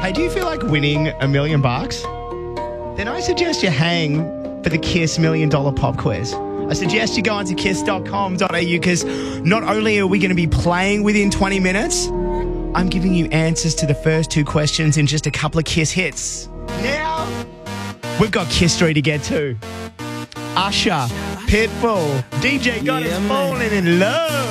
Hey, do you feel like winning $1 million? Then I suggest you hang for the Kiss $1 Million Pop Quiz. I suggest you go onto kiss.com.au because not only are we going to be playing within 20 minutes, I'm giving you answers to the first 2 questions in just a couple of Kiss hits. Now, we've got Kiss 3 to get to. Usher, Pitbull, DJ Got Us Falling in Love.